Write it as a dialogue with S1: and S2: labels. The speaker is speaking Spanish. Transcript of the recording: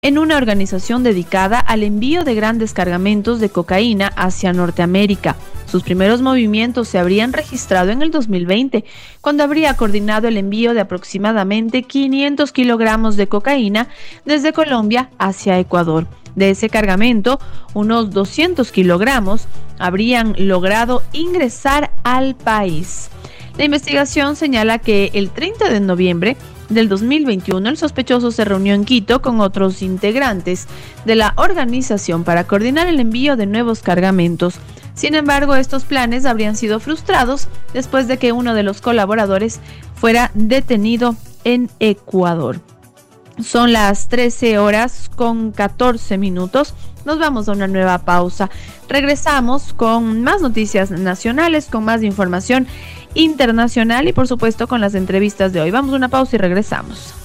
S1: en una organización dedicada al envío de grandes cargamentos de cocaína hacia Norteamérica. Sus primeros movimientos se habrían registrado en el 2020, cuando habría coordinado el envío de aproximadamente 500 kilogramos de cocaína desde Colombia hacia Ecuador. De ese cargamento, unos 200 kilogramos habrían logrado ingresar al país. La investigación señala que el 30 de noviembre del 2021, el sospechoso se reunió en Quito con otros integrantes de la organización para coordinar el envío de nuevos cargamentos. Sin embargo, estos planes habrían sido frustrados después de que uno de los colaboradores fuera detenido en Ecuador. Son las 13:14. Nos vamos a una nueva pausa. Regresamos con más noticias nacionales, con más información internacional y por supuesto con las entrevistas de hoy. Vamos a una pausa y regresamos.